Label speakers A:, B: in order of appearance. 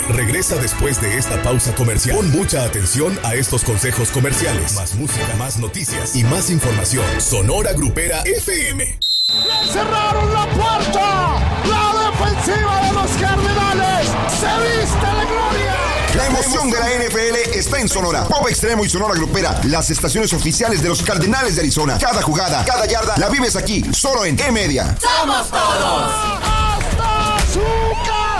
A: regresa después de esta pausa comercial. Pon mucha atención a estos consejos comerciales. Más música, más noticias y más información. Sonora Grupera FM.
B: ¡Cerraron la puerta! ¡La defensiva de los Cardenales se viste de gloria!
C: La emoción de la NFL está en Sonora. Pop Extremo y Sonora Grupera, las estaciones oficiales de los Cardenales de Arizona. Cada jugada, cada yarda, la vives aquí, solo en E-Media.
B: ¡Somos todos! ¡Hasta Azúcar!